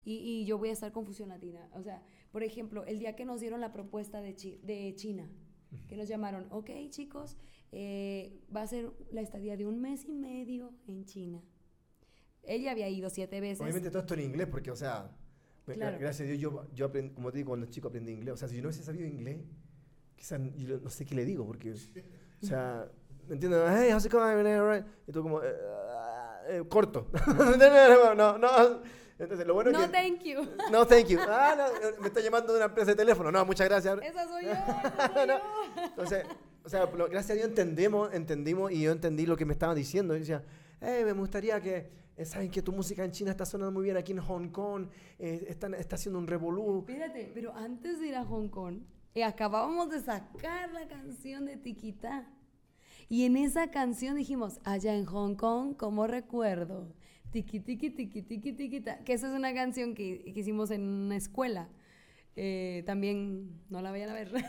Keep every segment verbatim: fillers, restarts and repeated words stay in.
Y, y yo voy a estar con Fusión Latina. O sea, por ejemplo, el día que nos dieron la propuesta de, Chi- de China, que nos llamaron, ok, chicos, eh, va a ser la estadía de un mes y medio en China. Ella había ido siete veces. Obviamente todo esto en inglés, porque, o sea, me- gra- Claro. gracias a Dios yo, yo aprendí, como te digo, cuando chico aprendí inglés. O sea, si yo no hubiese sabido inglés, quizás yo no sé qué le digo, porque, o sea, ¿me entiendes? Hey, how's it going? Right? Y tú como, eh, eh, corto. no, no, no. Entonces, lo bueno No, es que... thank you. No, thank you. Ah, no, me está llamando de una empresa de teléfono. No, muchas gracias. Esa soy yo, esa soy No. yo. Entonces, o sea, lo- gracias a Dios entendemos, entendimos y yo entendí lo que me estaban diciendo. Y decía, hey, me gustaría que, eh, saben que tu música en China está sonando muy bien aquí en Hong Kong, eh, están, está haciendo un revolú. Espérate, pero antes de ir a Hong Kong, eh, acabábamos de sacar la canción de Tiquita. Y en esa canción dijimos, allá en Hong Kong, como recuerdo, tiqui, tiqui, tiqui, tiqui, tiquita. Que esa es una canción que, que hicimos en una escuela. Eh, también no la vayan a ver.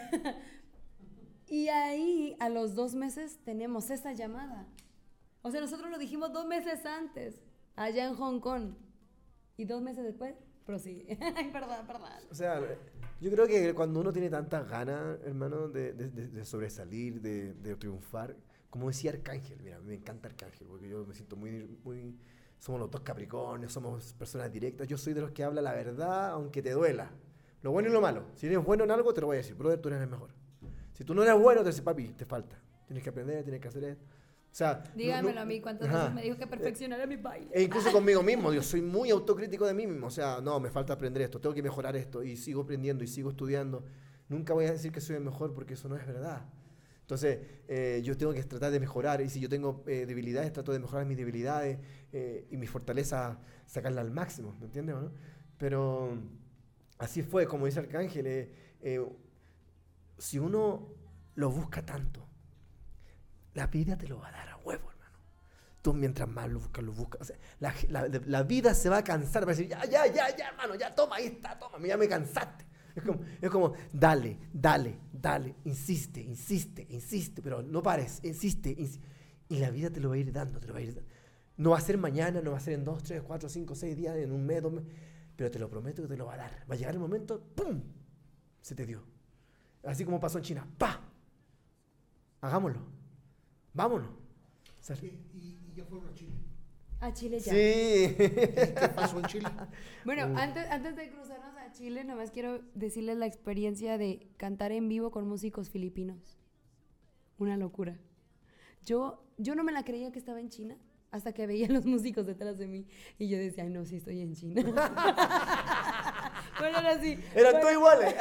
Y ahí, a los dos meses, tenemos esa llamada. O sea, nosotros lo dijimos dos meses antes, allá en Hong Kong. Y dos meses después, prosigue. Ay, perdón, perdón. O sea, yo creo que cuando uno tiene tantas ganas, hermano, de, de- de- de sobresalir, de, de triunfar, como decía Arcángel, mira, me encanta Arcángel, porque yo me siento muy, muy, somos los dos Capricornios, somos personas directas, yo soy de los que habla la verdad, aunque te duela, lo bueno y lo malo. Si eres bueno en algo, te lo voy a decir, brother, tú eres el mejor. Si tú no eres bueno, te dices, papi, te falta, tienes que aprender, tienes que hacer esto. O sea, no- Dígamelo no- a mí, ¿cuántas ajá. veces me dijo que perfeccionara mi baile? E incluso conmigo mismo, yo soy muy autocrítico de mí mismo. O sea, no, me falta aprender esto, tengo que mejorar esto, y sigo aprendiendo y sigo estudiando. Nunca voy a decir que soy el mejor porque eso no es verdad. Entonces, eh, yo tengo que tratar de mejorar, y si yo tengo eh, debilidades, trato de mejorar mis debilidades, eh, y mis fortalezas, sacarlas al máximo, ¿me entiendes o no? Pero así fue, como dice Arcángel, eh, eh, si uno lo busca tanto, la vida te lo va a dar a huevo, hermano. Tú mientras más lo buscas, lo buscas. O sea, la, la- la vida se va a cansar, va a decir, ya, ya, ya, ya, hermano, ya, toma, ahí está, toma, ya me cansaste. Es como, es como, dale, dale, dale, insiste, insiste, insiste, pero no pares, insiste, insiste. Y la vida te lo va a ir dando, te lo va a ir dando. No va a ser mañana, no va a ser en dos, tres, cuatro, cinco, seis días, en un mes, dos meses, pero te lo prometo que te lo va a dar. Va a llegar el momento, ¡pum! Se te dio. Así como pasó en China, ¡pa! Hagámoslo, vámonos. O sea, ¿Y, y- y ya fueron a Chile? A Chile ya. sí. ¿Qué pasó en Chile? Bueno, Uh. antes, antes de cruzarnos a Chile, nada más quiero decirles la experiencia de cantar en vivo con músicos filipinos. Una locura. Yo, yo no me la creía que estaba en China hasta que veía a los músicos detrás de mí. Y yo decía, ay, no, sí estoy en China. Bueno, era así. Eran Bueno, todos iguales.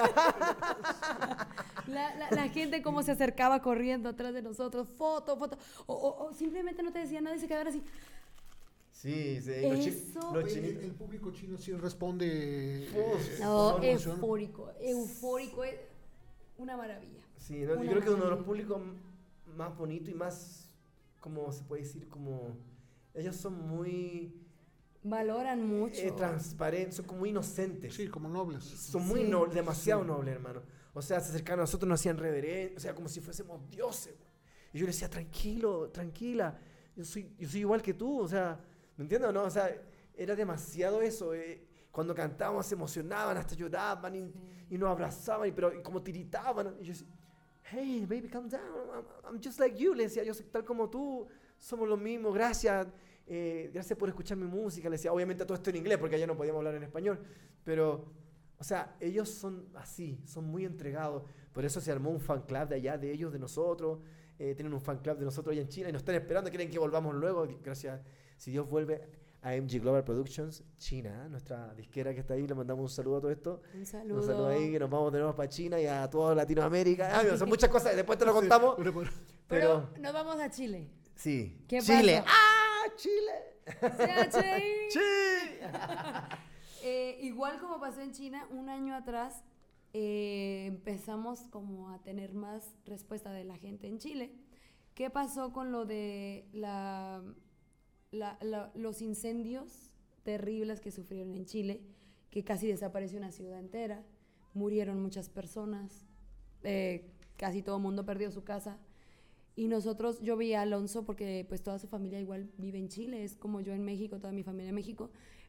La, la, la gente cómo se acercaba corriendo atrás de nosotros, foto, foto, o, o- o simplemente no te decía nada y se quedaban así. Sí, sí. Los, chi- Eso- los Oye, el, chinitos. el público chino sí responde. Uf. eh, No, con emoción. eufórico, eufórico, es una maravilla. Sí, no, yo Una creo que uno de los maravilla. públicos más bonitos y más, ¿cómo se puede decir? Como, ellos son muy Valoran mucho. eh, transparentes, son como muy inocentes. Sí, como nobles. Son muy Sí. nobles, demasiado Sí. nobles, hermano. O sea, se acercaban a nosotros, nos hacían reverencia, o sea, como si fuésemos dioses, güey. Y yo le decía, tranquilo, tranquila, yo soy, yo soy igual que tú, o sea, ¿me entiendes o no? O sea, era demasiado eso. eh, Cuando cantábamos se emocionaban, hasta lloraban y, Sí. y nos abrazaban, y, pero y como tiritaban. Y yo decía, hey, baby, calm down, I'm, I'm just like you. Le decía, yo soy tal como tú, somos lo mismo, gracias. eh, gracias por escuchar mi música. Le decía, obviamente todo esto en inglés, porque allá no podíamos hablar en español, pero... O sea, ellos son así, son muy entregados. Por eso se armó un fan club de allá, de ellos, de nosotros. Eh, tienen un fan club de nosotros allá en China y nos están esperando, quieren que volvamos luego. Gracias, si Dios vuelve, a M G Global Productions, China, nuestra disquera que está ahí. Le mandamos un saludo a todo esto. Un Un saludo. saludo ahí, que nos vamos de nuevo para China y a toda Latinoamérica. Ah, mira, son muchas cosas, después te lo contamos. Sí, pero- Pero, Pero, nos vamos a Chile. sí. ¿Qué Chile. pasó? ¡Ah, Chile! C H I. ¡Sí! Eh, igual como pasó en China, un año atrás eh, empezamos como a tener más respuesta de la gente en Chile. ¿Qué pasó con lo de la, la- la- los incendios terribles que sufrieron en Chile? Que casi desapareció una ciudad entera, murieron muchas personas, eh, casi todo el mundo perdió su casa. Y nosotros, yo vi a Alonso porque pues toda su familia igual vive en Chile, es como yo en México, toda mi familia en México.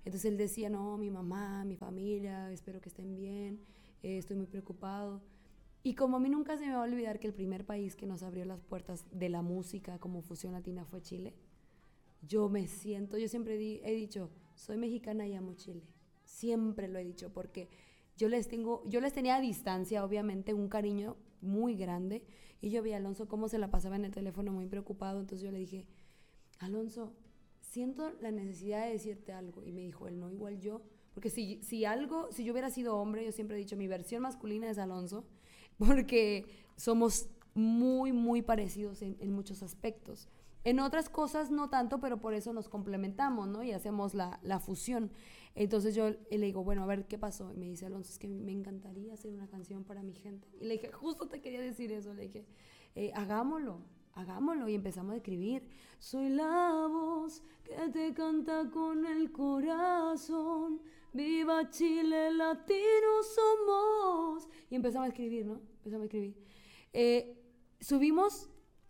Entonces él decía, no, mi mamá, mi familia, espero que estén bien, eh, estoy muy preocupado. Y como a mí nunca se me va a olvidar que el primer país que nos abrió las puertas de la música como Fusión Latina fue Chile, yo me siento, yo siempre di, he dicho, soy mexicana y amo Chile. Siempre lo he dicho porque yo les tengo, yo les tenía a distancia, obviamente, un cariño muy grande. Y yo vi a Alonso cómo se la pasaba en el teléfono muy preocupado. Entonces yo le dije, Alonso, siento la necesidad de decirte algo. Y me dijo él, no, igual yo. Porque si, si algo, si yo hubiera sido hombre, yo siempre he dicho, mi versión masculina es Alonso. Porque somos muy, muy parecidos en, en muchos aspectos. En otras cosas no tanto, pero por eso nos complementamos, ¿no? Y hacemos la, la fusión. Entonces yo le digo, bueno, a ver, ¿qué pasó? Y me dice, Alonso, es que me encantaría hacer una canción para mi gente. Y le dije, justo te quería decir eso. Le dije, eh, hagámoslo, hagámoslo. Y empezamos a escribir. Soy la voz que te canta con el corazón. Viva Chile, latinos somos. Y empezamos a escribir, ¿no? Empezamos a escribir. Eh, subimos...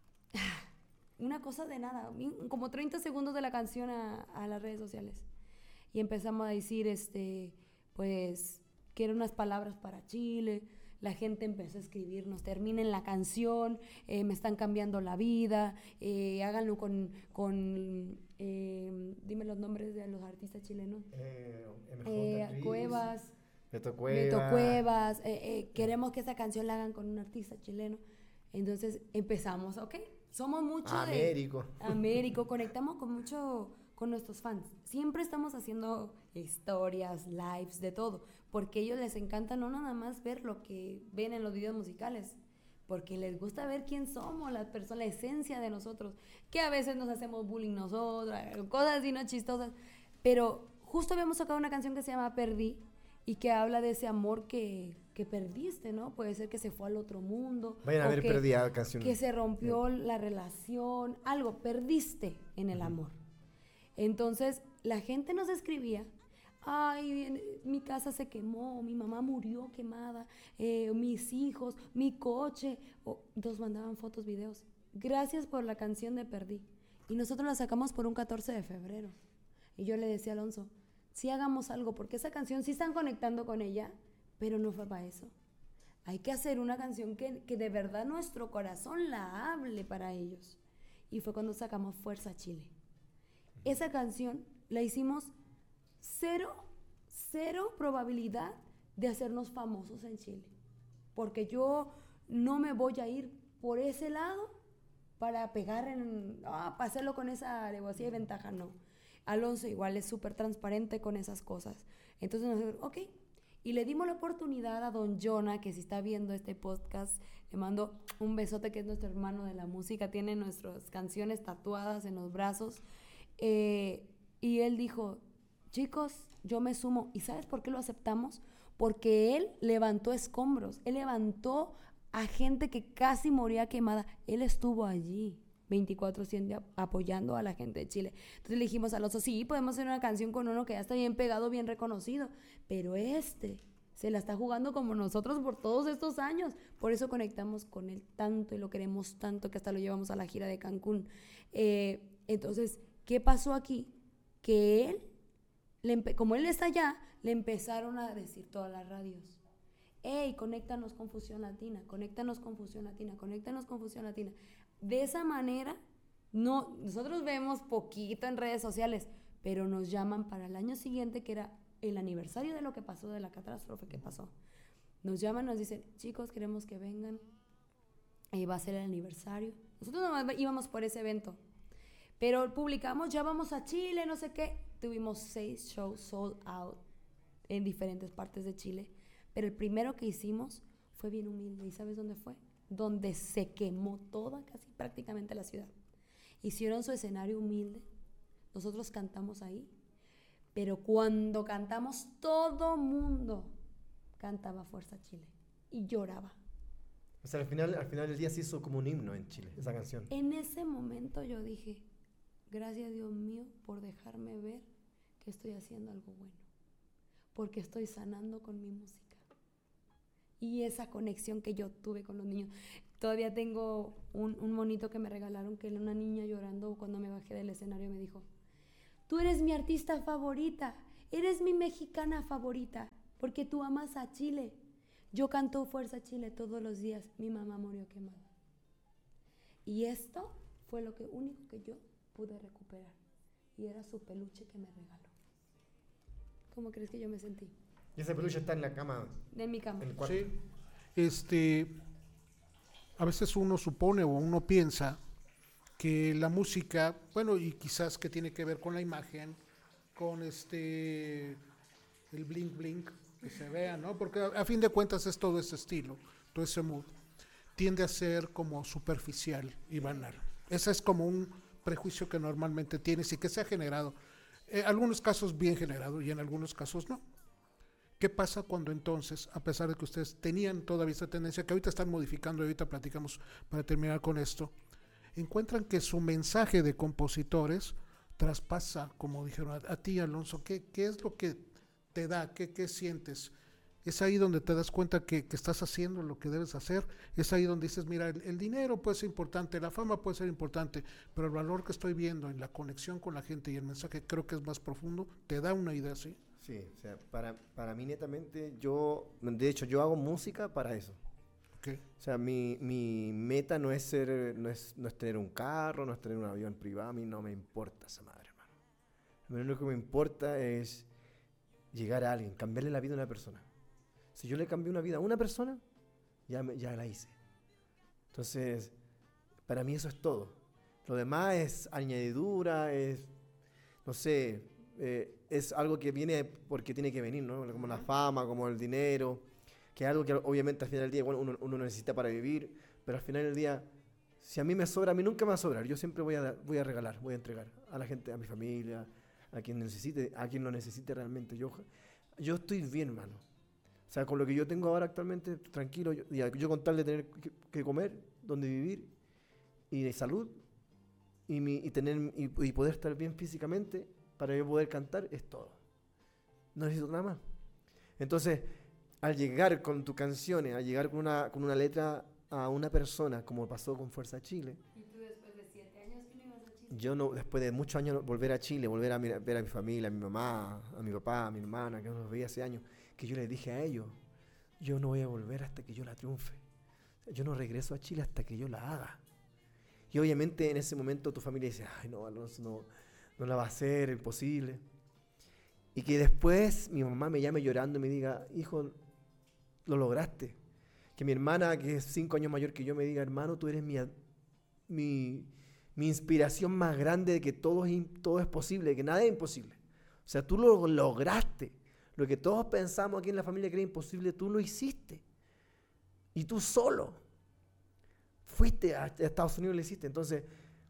una cosa de nada, como treinta segundos de la canción a, a las redes sociales. Y empezamos a decir, este, pues, que eran unas palabras para Chile. La gente empezó a escribirnos, terminen la canción, eh, me están cambiando la vida, eh, háganlo con, con eh, dime los nombres de los artistas chilenos. Eh, eh, Cuevas, Beto Cuevas. Beto Cuevas, eh, eh, queremos que esa canción la hagan con un artista chileno. Entonces empezamos, ok, somos mucho Américo. de... Américo. Conectamos con mucho con nuestros fans. Siempre estamos haciendo historias, lives, de todo, porque a ellos les encanta no nada más ver lo que ven en los videos musicales, porque les gusta ver quién somos, las personas, la esencia de nosotros, que a veces nos hacemos bullying nosotros, cosas así no chistosas, pero justo habíamos sacado una canción que se llama Perdí, y que habla de ese amor que, que perdiste, ¿no? Puede ser que se fue al otro mundo. Vayan a ver que, Perdí la canción. Que se rompió sí. la relación, algo, perdiste en el uh-huh. amor. Entonces, la gente nos escribía, ay, mi casa se quemó, mi mamá murió quemada, eh, mis hijos, mi coche. Oh, nos mandaban fotos, videos. Gracias por la canción de Perdí. Y nosotros la sacamos por un catorce de febrero. Y yo le decía a Alonso, sí hagamos algo, porque esa canción sí están conectando con ella, pero no fue para eso. Hay que hacer una canción que, que de verdad nuestro corazón la hable para ellos. Y fue cuando sacamos Fuerza Chile. Esa canción la hicimos cero, cero probabilidad de hacernos famosos en Chile. Porque yo no me voy a ir por ese lado para pegar en, ah, para hacerlo con esa alevosía y ventaja, no. Alonso igual es súper transparente con esas cosas. Entonces nosotros, ok. Y le dimos la oportunidad a don Jonah, que si está viendo este podcast, le mando un besote, que es nuestro hermano de la música, tiene nuestras canciones tatuadas en los brazos. Eh, y él dijo, chicos, yo me sumo. ¿Y sabes por qué lo aceptamos? Porque él levantó escombros, él levantó a gente que casi moría quemada. Él estuvo allí veinticuatro siete apoyando a la gente de Chile. Entonces le dijimos a Alonso, sí, podemos hacer una canción con uno que ya está bien pegado, bien reconocido, pero este se la está jugando como nosotros por todos estos años. Por eso conectamos con él tanto y lo queremos tanto que hasta lo llevamos a la gira de Cancún. Eh, entonces, ¿qué pasó aquí? Que él, le empe- como él está allá, le empezaron a decir todas las radios, hey, conéctanos con Fusión Latina, conéctanos con Fusión Latina, conéctanos con Fusión Latina. De esa manera, no, nosotros vemos poquito en redes sociales, pero nos llaman para el año siguiente, que era el aniversario de lo que pasó, de la catástrofe que pasó. Nos llaman, nos dicen, chicos, queremos que vengan, eh, va a ser el aniversario. Nosotros nomás íbamos por ese evento, pero publicamos, ya vamos a Chile, no sé qué. Tuvimos seis shows sold out en diferentes partes de Chile, pero el primero que hicimos fue bien humilde. ¿Y sabes dónde fue? Donde se quemó toda, casi prácticamente la ciudad. Hicieron su escenario humilde, nosotros cantamos ahí, pero cuando cantamos todo mundo cantaba Fuerza Chile y lloraba. O sea, al final, al final del día se hizo como un himno en Chile, esa canción. En ese momento yo dije, gracias Dios mío por dejarme ver que estoy haciendo algo bueno, porque estoy sanando con mi música. Y esa conexión que yo tuve con los niños. Todavía tengo un, un monito que me regalaron, que era una niña llorando cuando me bajé del escenario y me dijo, tú eres mi artista favorita. eres mi mexicana favorita, porque tú amas a Chile. Yo canto Fuerza Chile todos los días, mi mamá murió quemada. Y esto fue lo que, único que yo pude recuperar, y era su peluche que me regaló. ¿Cómo crees que yo me sentí? Y ese peluche está en la cama. En mi cama. En el cuarto. Sí. Este, a veces uno supone o uno piensa que la música, bueno, y quizás que tiene que ver con la imagen, con este, el blink blink, que se vea, ¿no? Porque a, a fin de cuentas es todo ese estilo, todo ese mood, tiende a ser como superficial y banal. Ese es como un prejuicio que normalmente tienes y que se ha generado, en algunos casos bien generado y en algunos casos no. ¿Qué pasa cuando entonces, a pesar de que ustedes tenían todavía esta tendencia, que ahorita están modificando y ahorita platicamos para terminar con esto, encuentran que su mensaje de compositores traspasa, como dijeron, a, a ti, Alonso? ¿Qué, ¿Qué es lo que te da? ¿Qué, qué sientes? Es ahí donde te das cuenta que, que estás haciendo lo que debes hacer. Es ahí donde dices, mira, el, el dinero puede ser importante, la fama puede ser importante, pero el valor que estoy viendo en la conexión con la gente y el mensaje creo que es más profundo. ¿Te da una idea así? Sí, o sea, para, para mí netamente, yo, de hecho, yo hago música para eso. Okay. O sea, mi, mi meta no es ser, no es, no es tener un carro, no es tener un avión privado, a mí no me importa esa madre, hermano. Lo único que me importa es llegar a alguien, cambiarle la vida a una persona. Si yo le cambié una vida a una persona, ya, me, ya la hice. Entonces, para mí eso es todo. Lo demás es añadidura, es, no sé, eh, es algo que viene porque tiene que venir, ¿no? Como la fama, como el dinero, que es algo que obviamente al final del día bueno, uno, uno necesita para vivir, pero al final del día, si a mí me sobra, a mí nunca me va a sobrar. Yo siempre voy a, voy a regalar, voy a entregar a la gente, a mi familia, a quien necesite, a quien lo necesite realmente. Yo, yo estoy bien, hermano. O sea, con lo que yo tengo ahora actualmente, tranquilo, yo, yo con tal de tener que, que comer, donde vivir, y de salud, y, mi, y, tener, y, y poder estar bien físicamente, para yo poder cantar, es todo. No necesito nada más. Entonces, al llegar con tus canciones, al llegar con una, con una letra a una persona, como pasó con Fuerza Chile. ¿Y tú después de siete años que no ibas a Chile? Yo no, después de muchos años volver a Chile, volver a mirar, ver a mi familia, a mi mamá, a mi papá, a mi hermana, que no los veía hace años, que yo les dije a ellos, yo no voy a volver hasta que yo la triunfe. Yo no regreso a Chile hasta que yo la haga. Y obviamente en ese momento tu familia dice, ay no, Alonso, no, no la va a hacer, es imposible. Y que después mi mamá me llame llorando y me diga, hijo, lo lograste. Que mi hermana, que es cinco años mayor que yo, me diga, hermano, tú eres mi, mi, mi inspiración más grande de que todo es, todo es posible, de que nada es imposible. O sea, tú lo lograste. Lo que todos pensamos aquí en la familia que era imposible, tú lo hiciste. Y tú solo. Fuiste a Estados Unidos y lo hiciste. Entonces,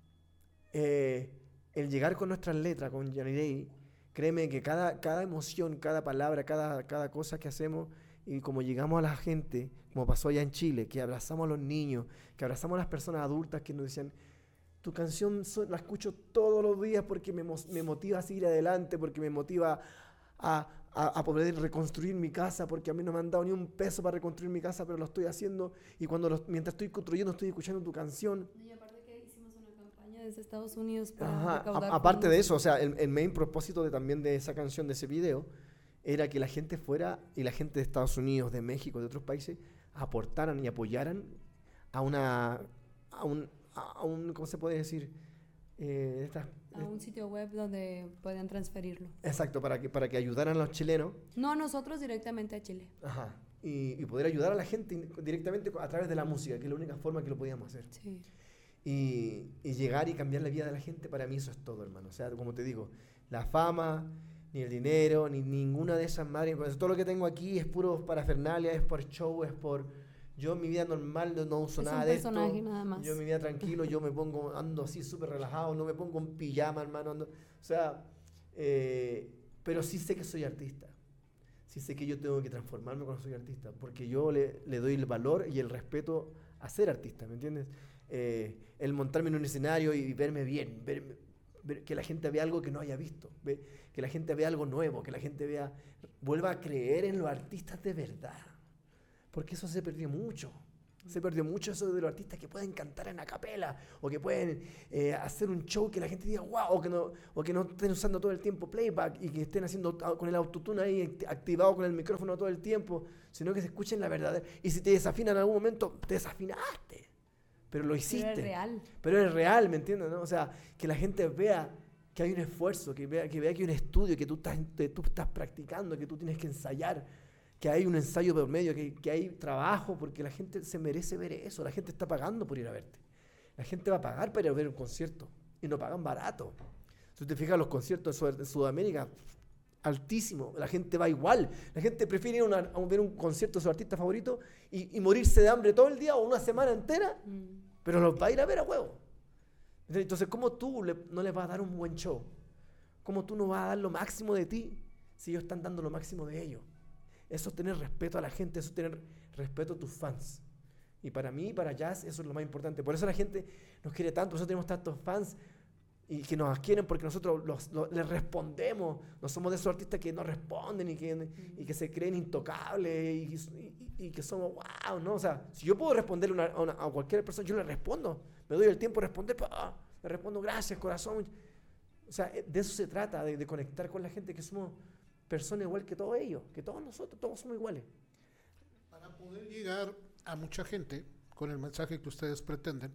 eh, el llegar con nuestras letras, con Yanirey, créeme que cada, cada emoción, cada palabra, cada, cada cosa que hacemos, y como llegamos a la gente, como pasó allá en Chile, que abrazamos a los niños, que abrazamos a las personas adultas que nos decían, tu canción so, la escucho todos los días porque me, me motiva a seguir adelante, porque me motiva a, a, a poder reconstruir mi casa, porque a mí no me han dado ni un peso para reconstruir mi casa, pero lo estoy haciendo, y cuando los, mientras estoy construyendo estoy escuchando tu canción. Y aparte que hicimos una campaña desde Estados Unidos para Ajá, recaudar a, aparte fondos. de eso, o sea, el, el main propósito de, también de esa canción, de ese video, era que la gente fuera, y la gente de Estados Unidos, de México, de otros países, aportaran y apoyaran a una, a un, a un ¿cómo se puede decir? Eh, esta, A un sitio web donde puedan transferirlo. exacto, para que, para que ayudaran a los chilenos. No a nosotros, directamente a Chile. Ajá, y, y poder ayudar a la gente directamente a través de la música, que es la única forma que lo podíamos hacer. Sí. Y, y llegar y cambiar la vida de la gente, para mí eso es todo, hermano. O sea, como te digo, la fama, ni el dinero, ni ninguna de esas madres. Pues todo lo que tengo aquí es puro parafernalia, es por show, es por... Yo en mi vida normal no, no uso Es nada un de esto. personaje nada más. Yo en mi vida tranquilo, yo me pongo, ando así súper relajado, no me pongo en pijama, hermano. Ando, o sea, eh, pero sí sé que soy artista. Sí sé que yo tengo que transformarme cuando soy artista, porque yo le, le doy el valor y el respeto a ser artista, ¿me entiendes? Eh, el montarme en un escenario y verme bien, verme, ver, que la gente vea algo que no haya visto, ve, que la gente vea algo nuevo, que la gente vea, vuelva a creer en los artistas de verdad, porque eso se perdió mucho. Se perdió mucho eso de los artistas que pueden cantar en a capela o que pueden eh, hacer un show que la gente diga wow, o que, no, o que no estén usando todo el tiempo playback y que estén haciendo con el autotune ahí activado con el micrófono todo el tiempo, sino que se escuchen la verdad. Y si te desafinan en algún momento, te desafinaste, pero lo hiciste. Pero es real. Pero es real, ¿me entiendes? ¿No? O sea, que la gente vea que hay un esfuerzo, que vea que, vea que hay un estudio, que tú estás, que tú estás practicando, que tú tienes que ensayar, que hay un ensayo por medio, que, que hay trabajo, porque la gente se merece ver eso. La gente está pagando por ir a verte. La gente va a pagar para ir a ver un concierto y no pagan barato. Si te fijas, los conciertos en Sudamérica, altísimo. La gente va igual. La gente prefiere ir a, una, a ver un concierto de su artista favorito y, y morirse de hambre todo el día o una semana entera, mm. pero los va a ir a ver a huevo. Entonces, ¿cómo tú le, no les vas a dar un buen show? ¿Cómo tú no vas a dar lo máximo de ti si ellos están dando lo máximo de ellos? Eso es tener respeto a la gente, eso es tener respeto a tus fans. Y para mí, para Jazz, eso es lo más importante. Por eso la gente nos quiere tanto, por eso tenemos tantos fans y que nos quieren porque nosotros los, los, les respondemos. No somos de esos artistas que no responden y que, y que se creen intocables y, y, y que somos wow, ¿no? O sea, si yo puedo responderle una, a, una, a cualquier persona, yo le respondo. Me doy el tiempo de responder, ah, le respondo gracias, corazón. O sea, de eso se trata, de, de conectar con la gente, que somos personas igual que todos ellos, que todos nosotros, todos somos iguales. Para poder llegar a mucha gente con el mensaje que ustedes pretenden,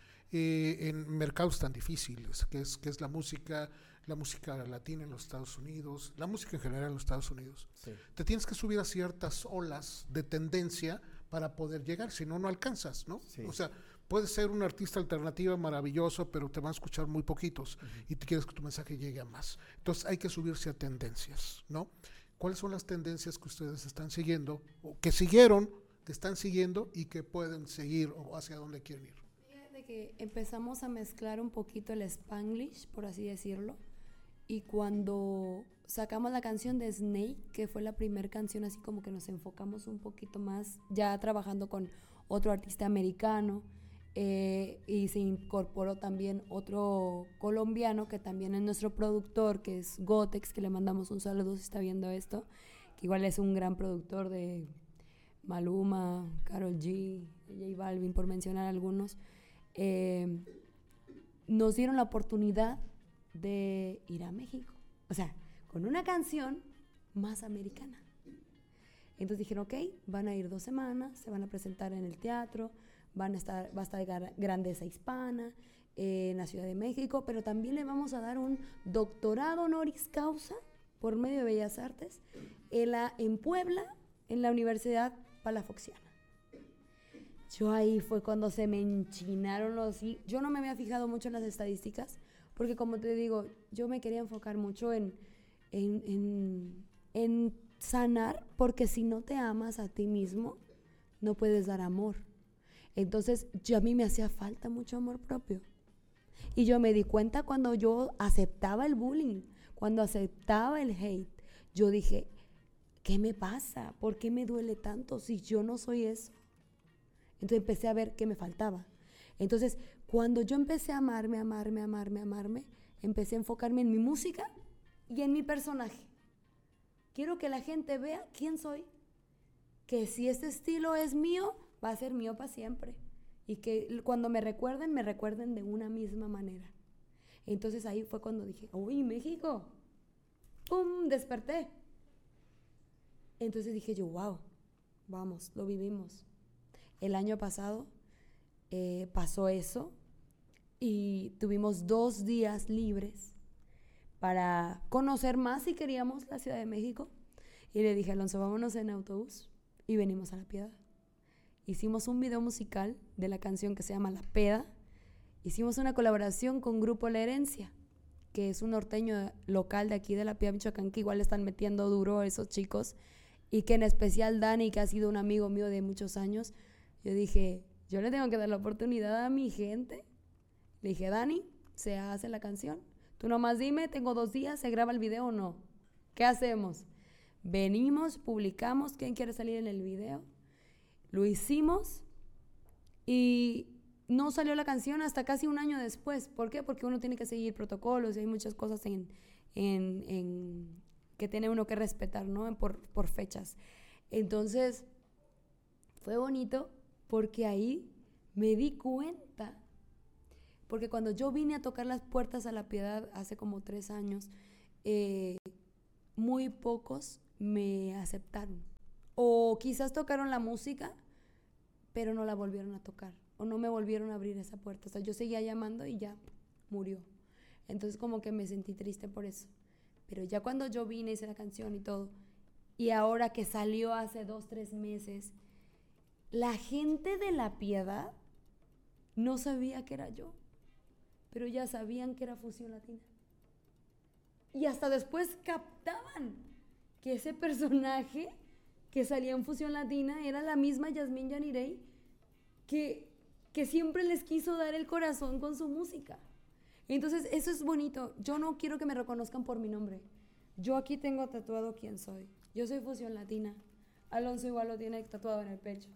eh, en mercados tan difíciles, que es, que es la música, la música latina en los Estados Unidos, la música en general en los Estados Unidos, sí. Te tienes que subir a ciertas olas de tendencia para poder llegar, si no, no alcanzas, ¿no? Sí. O sea, puedes ser un artista alternativo maravilloso, pero te van a escuchar muy poquitos uh-huh. y te quieres que tu mensaje llegue a más. Entonces hay que subirse a tendencias, ¿no? ¿Cuáles son las tendencias que ustedes están siguiendo, o que siguieron, que están siguiendo y que pueden seguir o hacia dónde quieren ir? Fíjate que empezamos a mezclar un poquito el Spanglish, por así decirlo, y cuando sacamos la canción de Snake, que fue la primera canción así como que nos enfocamos un poquito más, ya trabajando con otro artista americano, Eh, y se incorporó también otro colombiano que también es nuestro productor, que es Gotex, que le mandamos un saludo si está viendo esto, que igual es un gran productor de Maluma, Karol G, J Balvin, por mencionar algunos. Eh, nos dieron la oportunidad de ir a México, o sea, con una canción más americana. Entonces dijeron, ok, van a ir dos semanas, se van a presentar en el teatro, Van a estar, va a estar Grandeza Hispana eh, en la Ciudad de México, pero también le vamos a dar un doctorado honoris causa por medio de Bellas Artes en, la, en Puebla, en la Universidad Palafoxiana. Yo ahí fue cuando se me enchinaron los... Yo no me había fijado mucho en las estadísticas, porque como te digo, yo me quería enfocar mucho en, en, en, en sanar, porque si no te amas a ti mismo, no puedes dar amor. Entonces, yo, a mí me hacía falta mucho amor propio. Y yo me di cuenta cuando yo aceptaba el bullying, cuando aceptaba el hate. Yo dije, ¿qué me pasa? ¿Por qué me duele tanto si yo no soy eso? Entonces empecé a ver qué me faltaba. Entonces, cuando yo empecé a amarme, amarme, amarme, amarme, empecé a enfocarme en mi música y en mi personaje. Quiero que la gente vea quién soy. Que si este estilo es mío, va a ser mío para siempre. Y que cuando me recuerden, me recuerden de una misma manera. Entonces ahí fue cuando dije, uy, México. ¡Pum! Desperté. Entonces dije yo, wow, vamos, lo vivimos. El año pasado eh, pasó eso y tuvimos dos días libres para conocer más si queríamos la Ciudad de México. Y le dije, Alonso, vámonos en autobús y venimos a La Piedad. Hicimos un video musical de la canción que se llama La Peda. Hicimos una colaboración con Grupo La Herencia, que es un norteño local de aquí de La Piedad, Michoacán, que igual están metiendo duro a esos chicos, y que en especial Dani, que ha sido un amigo mío de muchos años, yo dije, yo le tengo que dar la oportunidad a mi gente. Le dije, Dani, se hace la canción. Tú nomás dime, tengo dos días, ¿se graba el video o no? ¿Qué hacemos? Venimos, publicamos, ¿quién quiere salir en el video? Lo hicimos y no salió la canción hasta casi un año después. ¿Por qué? Porque uno tiene que seguir protocolos y hay muchas cosas en, en, en que tiene uno que respetar, ¿no? Por, por fechas. Entonces, fue bonito porque ahí me di cuenta, porque cuando yo vine a tocar las puertas a la Piedad hace como tres años, eh, muy pocos me aceptaron. O quizás tocaron la música, pero no la volvieron a tocar. O no me volvieron a abrir esa puerta. O sea, yo seguía llamando y ya murió. Entonces como que me sentí triste por eso. Pero ya cuando yo vine, hice la canción y todo, y ahora que salió hace dos, tres meses, la gente de La Piedad no sabía que era yo, pero ya sabían que era Fusión Latina. Y hasta después captaban que ese personaje que salía en Fusión Latina era la misma Yasmín Yanirey que, que siempre les quiso dar el corazón con su música. Entonces eso es bonito. Yo no quiero que me reconozcan por mi nombre. Yo aquí tengo tatuado quién soy. Yo soy Fusión Latina. Alonso igual lo tiene tatuado en el pecho.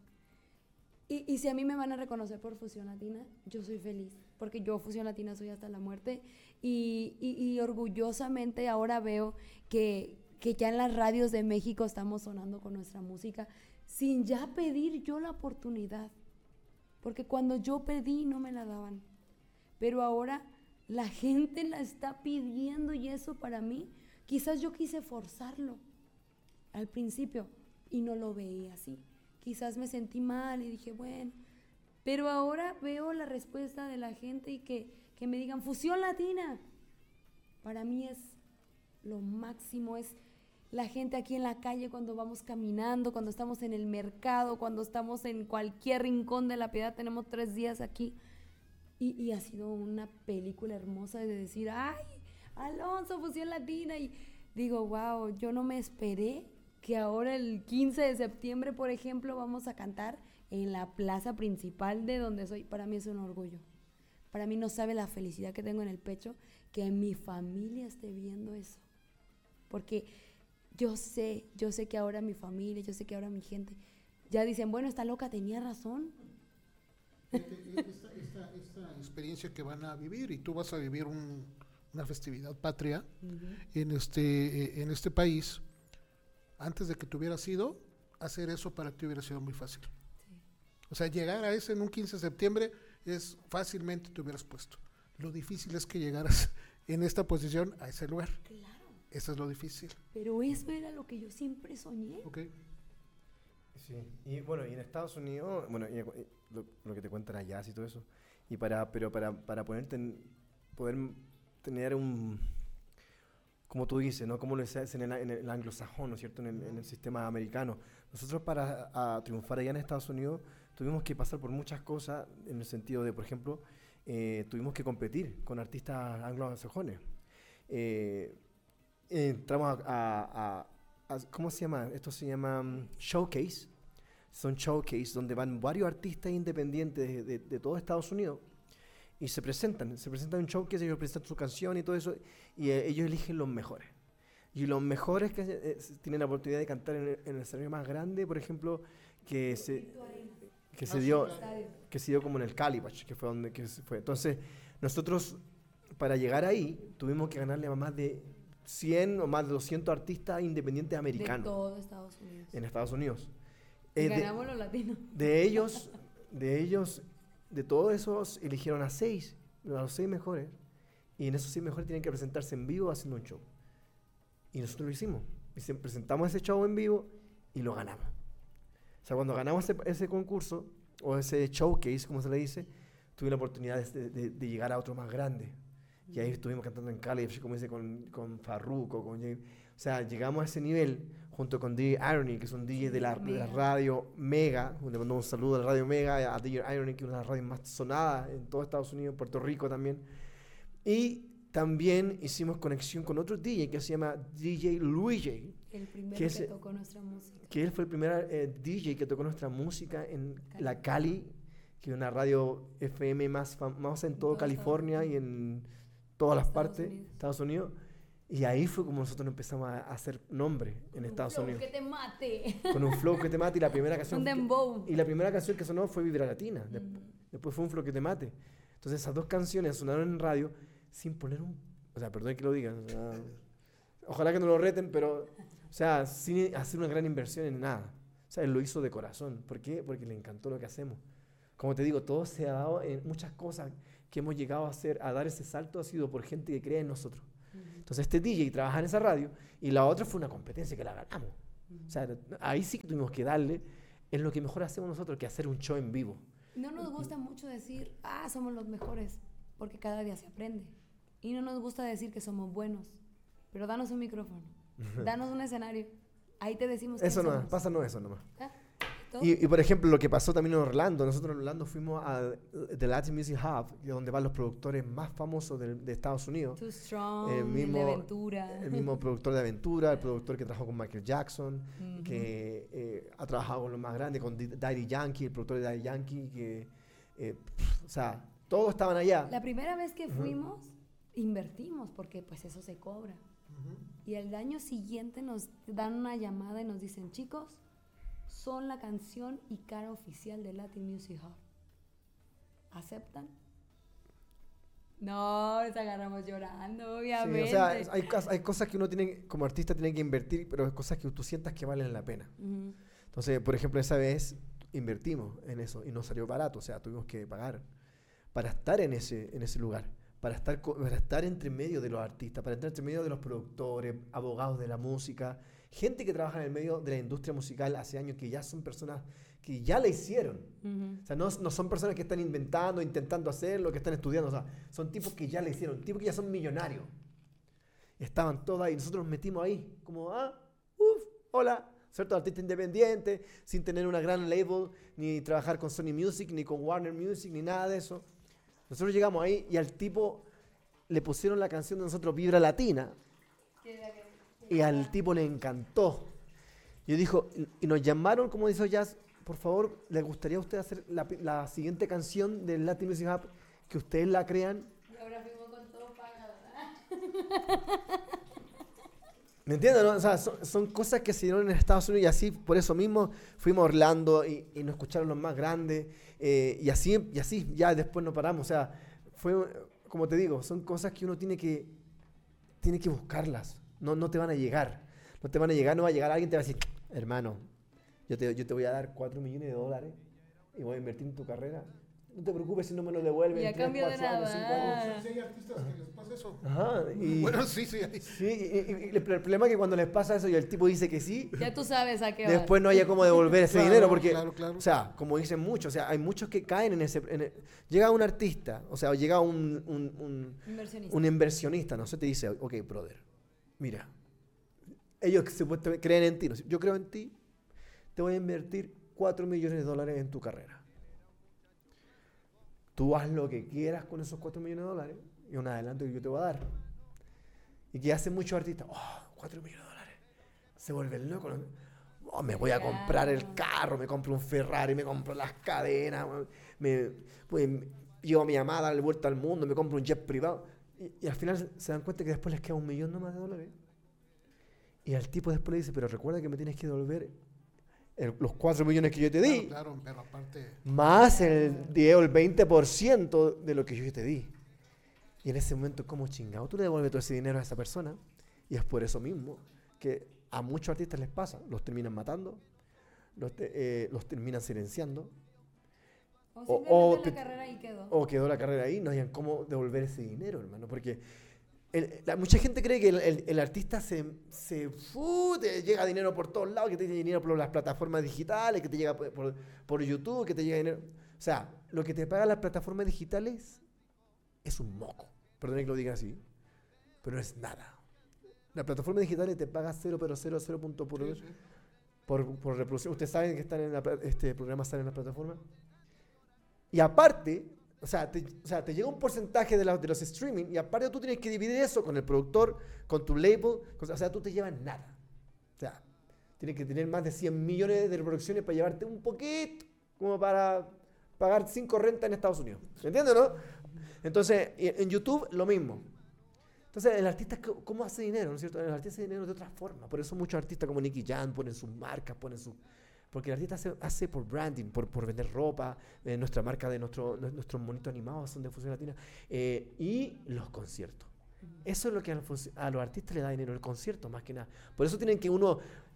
Y, y si a mí me van a reconocer por Fusión Latina, yo soy feliz, porque yo Fusión Latina soy hasta la muerte. Y, y, y orgullosamente ahora veo que, que ya en las radios de México estamos sonando con nuestra música sin ya pedir yo la oportunidad. Porque cuando yo pedí no me la daban. Pero ahora la gente la está pidiendo y eso para mí, quizás yo quise forzarlo al principio y no lo veía así. Quizás me sentí mal y dije, bueno, pero ahora veo la respuesta de la gente y que, que me digan Fusión Latina. Para mí es lo máximo, es la gente aquí en la calle cuando vamos caminando, cuando estamos en el mercado, cuando estamos en cualquier rincón de La Piedad, tenemos tres días aquí. Y, y ha sido una película hermosa de decir, ay, Alonso, Fusión Latina. Y digo, wow, yo no me esperé que ahora el quince de septiembre, por ejemplo, vamos a cantar en la plaza principal de donde soy. Para mí es un orgullo. Para mí no sabe la felicidad que tengo en el pecho que mi familia esté viendo eso. Porque yo sé, yo sé que ahora mi familia, yo sé que ahora mi gente ya dicen, bueno, esta loca tenía razón. Esta, esta, esta experiencia que van a vivir, y tú vas a vivir un, una festividad patria uh-huh. en, este, en este país. Antes de que te hubieras ido, hacer eso para ti hubiera sido muy fácil. Sí. O sea, llegar a ese en un quince de septiembre es fácilmente te hubieras puesto. Lo difícil es que llegaras en esta posición a ese lugar. Claro. Eso es lo difícil. Pero eso era lo que yo siempre soñé. Okay. Sí, y bueno, y en Estados Unidos, bueno, y, y lo, lo que te cuentan allá y todo eso, y para, pero para, para ponerte en, poder tener un, como tú dices, ¿no? Como lo es en el, en el anglosajón, ¿no es cierto? En el, en el sistema americano. Nosotros para a triunfar allá en Estados Unidos tuvimos que pasar por muchas cosas en el sentido de, por ejemplo, eh, tuvimos que competir con artistas anglosajones. Eh, entramos a, a, a, a, ¿cómo se llama? Esto se llama um, showcase. Son showcase donde van varios artistas independientes de, de, de todo Estados Unidos y se presentan, se presentan en un showcase, ellos presentan su canción y todo eso, y eh, ellos eligen los mejores. Y los mejores que eh, tienen la oportunidad de cantar en el, en el escenario más grande, por ejemplo, que se, que se dio que se dio como en el Calibash, que fue donde que se fue. Entonces, nosotros para llegar ahí tuvimos que ganarle a más de cien o más de doscientos artistas independientes americanos. De todo Estados Unidos. En Estados Unidos. Eh, Ganamos de, los latinos. De ellos, de ellos, de todos esos, eligieron a seis, a los seis mejores. Y en esos seis mejores tienen que presentarse en vivo haciendo un show. Y nosotros lo hicimos. Y presentamos ese show en vivo y lo ganamos. O sea, cuando ganamos ese, ese concurso, o ese showcase, como se le dice, tuve la oportunidad de, de, de llegar a otro más grande. Y ahí estuvimos cantando en Cali, como dice, con, con Farruko, con Jay. O sea, llegamos a ese nivel junto con D J Irony, que es un D J de la, de la radio Mega. Le mando un saludo a la radio Mega, a D J Irony, que es una de las radios más sonadas en todo Estados Unidos, Puerto Rico también. Y también hicimos conexión con otro D J que se llama D J Luigi. El primero que, que es, tocó nuestra música. Que él fue el primer eh, D J que tocó nuestra música en Cali. La Cali, que es una radio F M más famosa en todo, todo California y en todas las Estados partes de Estados Unidos. Y ahí fue como nosotros empezamos a hacer nombre en Estados Unidos. Con un flow que te mate. Con un flow que te mate. Y la primera canción un dembow. Que, y la primera canción que sonó fue Vibra Latina. Mm. Después, después fue un flow que te mate. Entonces esas dos canciones sonaron en radio sin poner un... O sea, perdón que lo diga. O sea, ojalá que no lo reten, pero... O sea, sin hacer una gran inversión en nada. O sea, él lo hizo de corazón. ¿Por qué? Porque le encantó lo que hacemos. Como te digo, todo se ha dado en muchas cosas que hemos llegado a hacer, a dar ese salto, ha sido por gente que cree en nosotros. Uh-huh. Entonces este D J trabaja en esa radio y la otra fue una competencia que la ganamos. Uh-huh. O sea, ahí sí que tuvimos que darle en lo que mejor hacemos nosotros, que hacer un show en vivo. No nos gusta mucho decir, ah, somos los mejores, porque cada día se aprende. Y no nos gusta decir que somos buenos, pero danos un micrófono, danos un escenario, ahí te decimos que eso somos. No, pásanos eso nomás. ¿Ah? Y, y por ejemplo, lo que pasó también en Orlando, nosotros en Orlando fuimos al The Latin Music Hub, donde van los productores más famosos de, de Estados Unidos. Too Strong, el mismo, el de Aventura. El mismo productor de Aventura, el productor que trabajó con Michael Jackson, uh-huh. que eh, ha trabajado con los más grandes, con Daddy Yankee, el productor de Daddy Yankee, que, eh, pff, o sea, todos estaban allá. La primera vez que fuimos, uh-huh. invertimos, porque pues eso se cobra. Uh-huh. Y el año siguiente nos dan una llamada y nos dicen, chicos, son la canción y cara oficial de Latin Music Hub. ¿Aceptan? No, nos agarramos llorando, obviamente. Sí, o sea, hay, hay cosas que uno tiene, como artista tiene que invertir, pero hay cosas que tú sientas que valen la pena. Uh-huh. Entonces, por ejemplo, esa vez invertimos en eso y nos salió barato, o sea, tuvimos que pagar para estar en ese, en ese lugar, para estar, para estar entre medio de los artistas, para estar entre medio de los productores, abogados de la música, gente que trabaja en el medio de la industria musical hace años, que ya son personas que ya la hicieron. Uh-huh. O sea, no, no son personas que están inventando, intentando hacerlo, que están estudiando. O sea, son tipos que ya la hicieron, tipos que ya son millonarios. Estaban todos ahí. Nosotros nos metimos ahí, como, ah, uff, hola. ¿Cierto? Artista independiente, sin tener una gran label, ni trabajar con Sony Music, ni con Warner Music, ni nada de eso. Nosotros llegamos ahí y al tipo le pusieron la canción de nosotros, Vibra Latina. Y al tipo le encantó. Yo dijo, y nos llamaron, como dice Jazz, por favor, ¿le gustaría a usted hacer la, la siguiente canción del Latin Music Hub, que ustedes la crean? Y ahora fuimos con todo pagado, ¿verdad? ¿Me entiendes? ¿No? O sea, son, son cosas que se dieron en Estados Unidos y así, por eso mismo, fuimos a Orlando y, y nos escucharon los más grandes eh, y así, y así, ya después nos paramos. O sea, fue, como te digo, son cosas que uno tiene que, tiene que buscarlas. No, no te van a llegar. No te van a llegar, no va a llegar alguien y te va a decir, hermano, yo te, yo te voy a dar cuatro millones de dólares y voy a invertir en tu carrera. No te preocupes si no me lo devuelven. Y a cambio de nada. Sí, hay artistas que les pasa eso. Ajá. Y, bueno, sí, sí. Sí, y, y, y el problema es que cuando les pasa eso y el tipo dice que sí, ya tú sabes a qué va. Después no haya cómo devolver ese claro, dinero. Porque, claro, claro. o sea, como dicen muchos, o sea, hay muchos que caen en ese... En el, llega un artista, o sea, llega un, un, un, inversionista. un inversionista, no sé, te dice, ok, brother, mira, ellos supuestamente creen en ti, ¿no? Yo creo en ti, te voy a invertir cuatro millones de dólares en tu carrera. Tú haz lo que quieras con esos cuatro millones de dólares y un adelanto que yo te voy a dar. Y que hacen muchos artistas, oh, cuatro millones de dólares. Se vuelven locos. Oh, me voy a comprar el carro, me compro un Ferrari, me compro las cadenas, me, pues, llevo a mi amada de vuelta al mundo, me compro un jet privado. Y, y al final se dan cuenta que después les queda un millón nomás de dólares. Y al tipo después le dice, pero recuerda que me tienes que devolver el, los cuatro millones que yo te di. Claro, claro, pero aparte... Más el diez o el veinte por ciento de lo que yo te di. Y en ese momento, ¿cómo chingado? Tú le devuelves todo ese dinero a esa persona. Y es por eso mismo que a muchos artistas les pasa. Los terminan matando, los, te, eh, los terminan silenciando. O simplemente o, la te, carrera ahí quedó. O quedó la carrera ahí, no hayan cómo devolver ese dinero, hermano. Porque el, la, mucha gente cree que el, el, el artista se, se uh, te llega dinero por todos lados, que te llega dinero por las plataformas digitales, que te llega por, por, por YouTube, que te llega dinero. O sea, lo que te pagan las plataformas digitales es un moco. Perdón que lo diga así, pero no es nada. La plataforma digital te paga cero coma cero cero punto por, sí, sí. por, por reproducción. Ustedes saben que están en la, este programa sale en la plataforma. Y aparte, o sea, te, o sea, te llega un porcentaje de, la, de los streaming y aparte tú tienes que dividir eso con el productor, con tu label. Con, o sea, tú te llevas nada. O sea, tienes que tener más de cien millones de reproducciones para llevarte un poquito, como para pagar cinco rentas en Estados Unidos. ¿Me entiendes, no? Entonces, en YouTube, lo mismo. Entonces, el artista, ¿cómo hace dinero? ¿No es cierto? El artista hace dinero de otra forma. Por eso muchos artistas como Nicky Jam ponen sus marcas, ponen su... Porque el artista hace, hace por branding, por, por vender ropa, eh, nuestra marca de nuestro, nuestros monitos animados son de Fusión Latina, eh, y los conciertos. Uh-huh. Eso es lo que a los, a los artistas le da dinero, el concierto más que nada. Por eso tienen que uno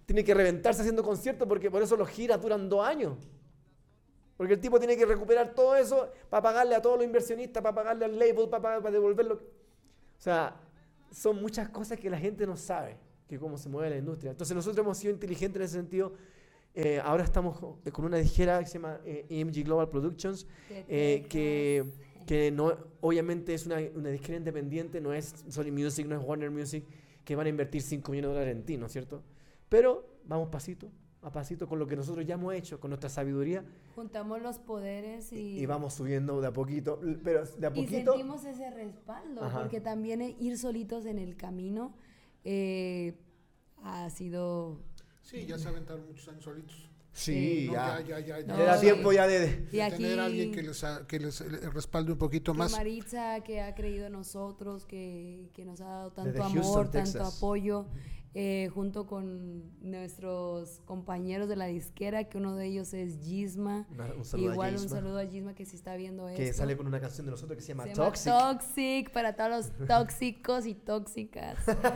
tiene que reventarse haciendo conciertos porque por eso los giras duran dos años. Porque el tipo tiene que recuperar todo eso para pagarle a todos los inversionistas, para pagarle al label, para, pagar, para devolverlo. O sea, son muchas cosas que la gente no sabe, que cómo se mueve la industria. Entonces nosotros hemos sido inteligentes en ese sentido. Eh, ahora estamos con una disquera que se llama eh, E M G Global Productions, eh, que, que no, obviamente es una, una disquera independiente, no es Sony Music, no es Warner Music, que van a invertir cinco millones de dólares en ti, ¿no es cierto? Pero vamos pasito a pasito con lo que nosotros ya hemos hecho, con nuestra sabiduría. Juntamos los poderes y... Y vamos subiendo de a poquito, pero de a poquito... Y sentimos ese respaldo, Ajá. porque también ir solitos en el camino eh, ha sido... Sí, ya se aventaron muchos años solitos. Sí, no, ya. ya, ya, ya, no, Era tiempo ya de, de, de aquí, tener a alguien que les, que les respalde un poquito más. Maritza, que ha creído en nosotros, que, que nos ha dado tanto amor, Houston, tanto Texas. apoyo, eh, junto con nuestros compañeros de la disquera, que uno de ellos es Gisma. Un saludo Igual a Gisma. un saludo a Gisma que si está viendo esto. Que sale con una canción de nosotros que se llama se Toxic. Llama Toxic, para todos los tóxicos y tóxicas.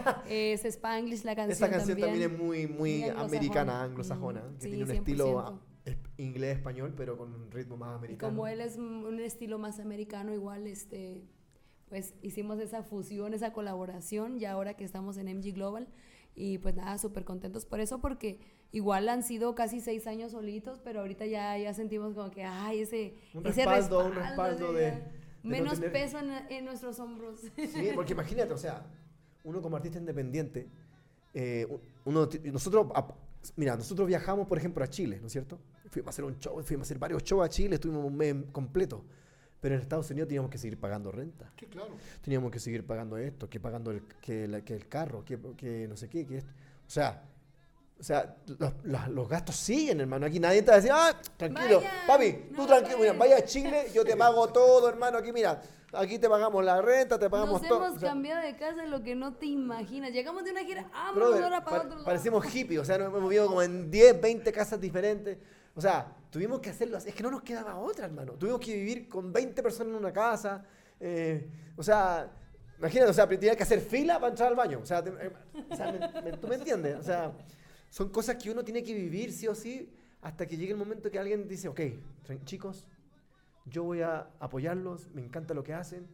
Es Spanglish la canción. Esta canción también, también es muy, muy, muy americana, anglosajona, mm, que sí, tiene un cien por ciento. estilo inglés-español, pero con un ritmo más americano. Y como él es un estilo más americano, igual este, pues hicimos esa fusión, esa colaboración, ya ahora que estamos en M G Global. Y pues nada, súper contentos por eso, porque igual han sido casi seis años solitos, pero ahorita ya, ya sentimos como que, ay, ese, un ese respaldo, respaldo, un respaldo de, de menos no tener... peso en, en nuestros hombros. Sí, porque imagínate, o sea, uno como artista independiente, eh, uno, nosotros, mira, nosotros viajamos, por ejemplo, a Chile, ¿no es cierto? Fuimos a hacer un show, fuimos a hacer varios shows a Chile, estuvimos un mes completo. Pero en Estados Unidos teníamos que seguir pagando renta. Sí, claro. Teníamos que seguir pagando esto, que pagando el, que, la, que el carro, que, que no sé qué, que esto. O sea, o sea los, los, los gastos siguen, hermano. Aquí nadie te va a decir, ah, tranquilo, vaya, papi, tú no tranquilo, mira, vaya a Chile, yo te pago todo, hermano. Aquí, mira, aquí te pagamos la renta, te pagamos Nos todo. Nos hemos o sea, cambiado de casa en lo que no te imaginas. Llegamos de una gira, ah, brother, ahora para pa otro lado. Parecimos hippies, o sea, nos hemos movido como en diez, veinte casas diferentes. O sea, tuvimos que hacerlo así. Es que no nos quedaba otra, hermano. Tuvimos que vivir con veinte personas en una casa. Eh, o sea, imagínate, o sea, tenía que hacer fila para entrar al baño. O sea, te, eh, o sea me, me, ¿tú me entiendes? O sea, son cosas que uno tiene que vivir sí o sí hasta que llegue el momento que alguien dice, ok, chicos, yo voy a apoyarlos, me encanta lo que hacen.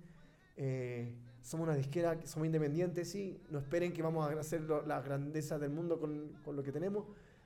Eh, somos una disquera, somos independientes, sí. No esperen que vamos a hacer lo, la grandeza del mundo con, con lo que tenemos.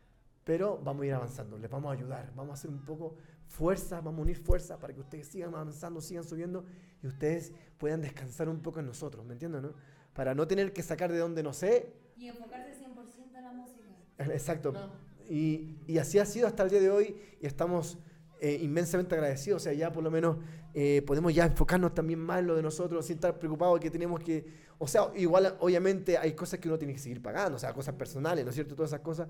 Pero vamos a ir avanzando, les vamos a ayudar, vamos a hacer un poco fuerza, vamos a unir fuerza para que ustedes sigan avanzando, sigan subiendo y ustedes puedan descansar un poco en nosotros, ¿me entienden? ¿No? Para no tener que sacar de donde no sé. Y enfocarse cien por ciento en la música. Exacto. No. Y, y así ha sido hasta el día de hoy y estamos eh, inmensamente agradecidos. O sea, ya por lo menos eh, podemos ya enfocarnos también más en lo de nosotros sin estar preocupados que tenemos que... O sea, igual obviamente hay cosas que uno tiene que seguir pagando, o sea, cosas personales, ¿no es cierto? Todas esas cosas.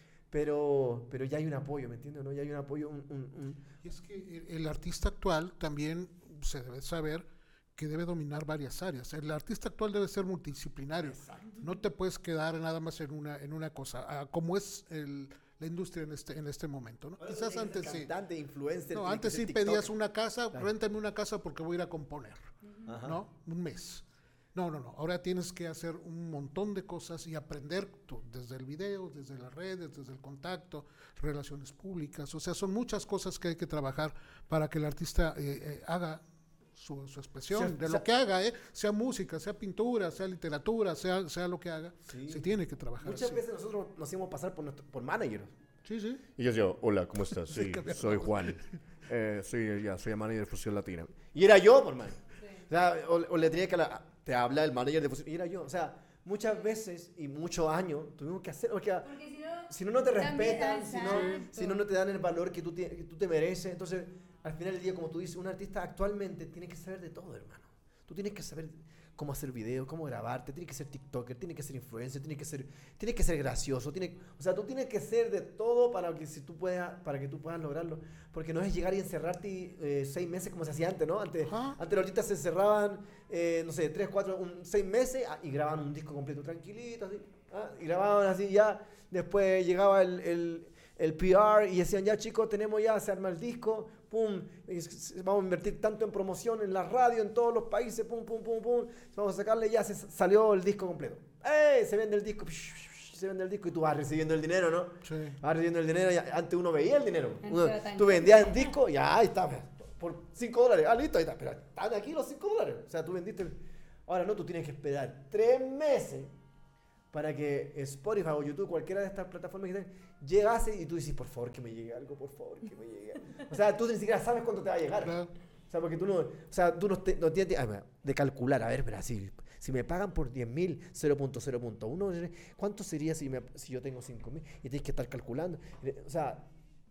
Pero, pero ya hay un apoyo, ¿me entiendes? ¿No? Ya hay un apoyo. Un, un, un... Y es que el, el artista actual también se debe saber que debe dominar varias áreas. El artista actual debe ser multidisciplinario. Exacto. No te puedes quedar nada más en una, en una cosa, ah, como es el, la industria en este, en este momento, ¿no? Bueno, quizás antes sí. Cantante, influencer, no, antes sí pedías una casa, claro. Réntame una casa porque voy a ir a componer, uh-huh. ¿no? Un mes. No, no, no. Ahora tienes que hacer un montón de cosas y aprender tú, desde el video, desde las redes, desde el contacto, relaciones públicas. O sea, son muchas cosas que hay que trabajar para que el artista eh, eh, haga su, su expresión, sí, de o sea, lo que haga, eh, sea música, sea pintura, sea literatura, sea, sea lo que haga, sí. Se tiene que trabajar. Muchas así. veces nosotros nos hacemos pasar por, nuestro, por manager. Sí, sí. Y yo digo, hola, ¿cómo estás? Sí, soy Juan. Eh, soy, ya, soy el manager de Fusión Latina. Y era yo, por man. Sí. O, sea, o, o le tenía que... La, te habla el manager de Fusión, y era yo, o sea, muchas veces y muchos años tuvimos que hacer, porque, porque si, no, si no, no te respetan, si no, si no, no te dan el valor que tú, te, que tú te mereces, entonces, al final del día, como tú dices, un artista actualmente tiene que saber de todo, hermano. Tú tienes que saber cómo hacer videos, cómo grabarte, tienes que ser tiktoker, tienes que ser influencer, tienes que ser, tienes que ser gracioso, tienes, o sea, tú tienes que ser de todo para que, si tú puedas, para que tú puedas lograrlo, porque no es llegar y encerrarte eh, seis meses como se hacía antes, ¿no? Antes, uh-huh. antes los artistas se encerraban, eh, no sé, tres, cuatro, un, seis meses ah, y grababan un disco completo tranquilito, así, ¿ah? Y grababan así ya, después llegaba el, el, el P R y decían, ya chicos, tenemos ya, se arma el disco, pum, vamos a invertir tanto en promoción, en la radio, en todos los países, pum, pum, pum, pum, vamos a sacarle, ya se salió el disco completo. ¡Eh! Se vende el disco, se vende el disco y tú vas recibiendo el dinero, ¿no? Sí. Vas recibiendo el dinero y antes uno veía el dinero. Antes Uno- era tan tú vendías el disco y ahí está, por cinco dólares. Ah, listo, ahí está. Pero están aquí los cinco dólares. O sea, tú vendiste. el- Ahora no, tú tienes que esperar tres meses para que Spotify o YouTube, cualquiera de estas plataformas que estén, llegase y tú dices, por favor, que me llegue algo, por favor, que me llegue algo. O sea, tú ni siquiera sabes cuánto te va a llegar. Claro. O sea, porque tú no, o sea, tú no, te- no tienes ah, mira, de calcular, a ver, pero si, si me pagan por diez mil, cero punto cero punto uno, ¿cuánto sería si, me, si yo tengo cinco mil? Y tienes que estar calculando. O sea,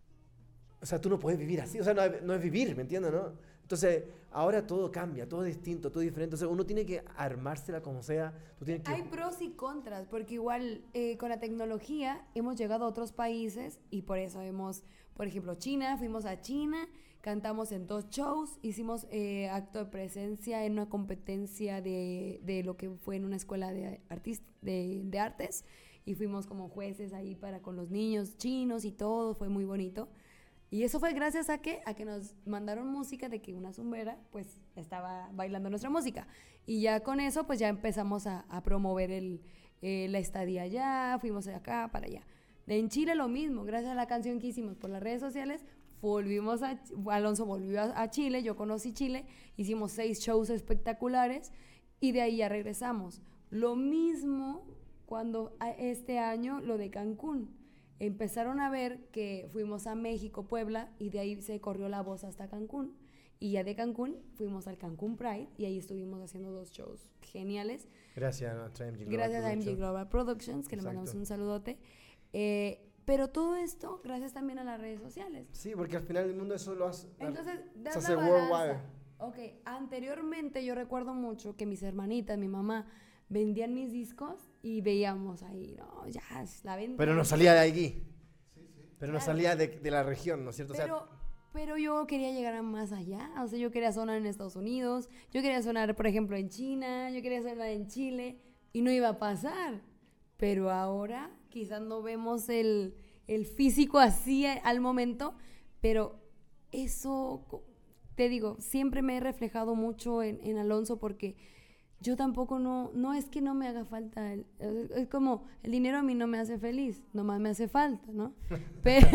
o sea, tú no puedes vivir así, o sea, no es, no es vivir, ¿me entiendes, no? Entonces, ahora todo cambia, todo es distinto, todo es diferente. O sea, uno tiene que armársela como sea. Tú tienes que... Hay pros y contras, porque igual eh, con la tecnología hemos llegado a otros países y por eso hemos, por ejemplo, China, fuimos a China, cantamos en dos shows, hicimos eh, acto de presencia en una competencia de, de lo que fue en una escuela de, artist de, de artes y fuimos como jueces ahí para con los niños chinos y todo, fue muy bonito. Y eso fue gracias a que, a que nos mandaron música de que una zumbera pues estaba bailando nuestra música. Y ya con eso pues ya empezamos a, a promover el, eh, la estadía allá, fuimos de acá para allá. En Chile lo mismo, gracias a la canción que hicimos por las redes sociales, volvimos a, Alonso volvió a, a Chile, yo conocí Chile, hicimos seis shows espectaculares y de ahí ya regresamos. Lo mismo cuando a este año lo de Cancún. Empezaron a ver que fuimos a México, Puebla, y de ahí se corrió la voz hasta Cancún. Y ya de Cancún fuimos al Cancún Pride y ahí estuvimos haciendo dos shows geniales. Gracias a nuestra M G Global Gracias a M G Productions. Global Productions, que le Exacto. mandamos un saludote. Eh, pero todo esto gracias también a las redes sociales. Sí, porque al final el mundo eso lo hace... Entonces, se das hace la balanza. worldwide. Ok, anteriormente yo recuerdo mucho que mis hermanitas, mi mamá, vendían mis discos y veíamos ahí, no, ya, es la venta. Pero no salía de aquí. Pero no Claro. salía de, de la región, ¿no es cierto? O sea, Pero, pero yo quería llegar a más allá, o sea, yo quería sonar en Estados Unidos, yo quería sonar, por ejemplo, en China, yo quería sonar en Chile, y no iba a pasar. Pero ahora quizás no vemos el, el físico así a- al momento, pero eso, co- te digo, siempre me he reflejado mucho en, en Alonso porque yo tampoco no, no es que no me haga falta, el- es, es como el dinero a mí no me hace feliz, nomás me hace falta, ¿no? Pero,